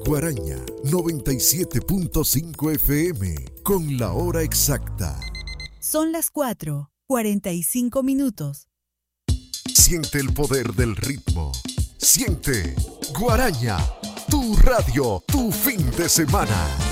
Guaraña 97.5 FM con la hora exacta. Son las 4:45. Siente el poder del ritmo. Siente Guaraña, tu radio, tu fin de semana.